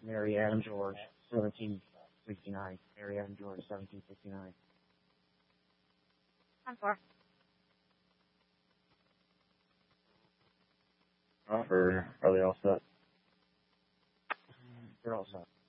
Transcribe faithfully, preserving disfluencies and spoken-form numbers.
Mary Adam George, seventeen sixty-nine. Mary Adam George, seventeen sixty-nine. ten four. Offer, are they all set? They're all set.